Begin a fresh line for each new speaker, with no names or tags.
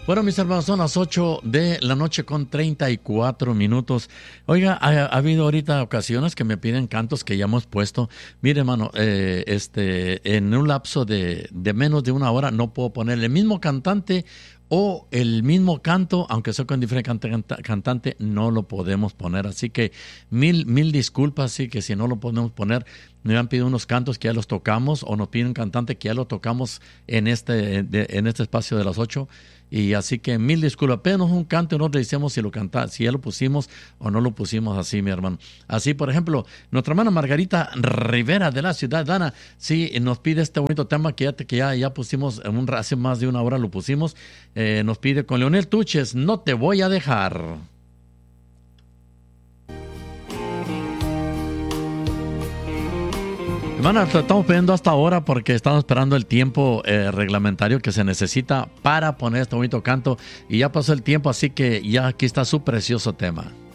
Bueno, mis hermanos, son las 8 de la noche con 34 minutos. Oiga, ha habido ahorita ocasiones que me piden cantos que ya hemos puesto. Mire, hermano, en un lapso de menos de una hora no puedo poner el mismo cantante o el mismo canto, aunque sea con diferente cantante, no lo podemos poner. Así que mil disculpas, sí, que si no lo podemos poner, me han pedido unos cantos que ya los tocamos o nos piden un cantante que ya lo tocamos en este espacio de las 8. Y así que mil disculpas, pero un canto y no le decimos si ya lo pusimos o no lo pusimos así, mi hermano. Así, por ejemplo, nuestra hermana Margarita Rivera de la ciudad de Ana, sí, nos pide este bonito tema que ya pusimos, hace más de una hora lo pusimos, nos pide con Leonel Tuches, No te voy a dejar. Hermana, estamos pidiendo hasta ahora porque estamos esperando el tiempo reglamentario que se necesita para poner este bonito canto y ya pasó el tiempo, así que ya aquí está su precioso tema.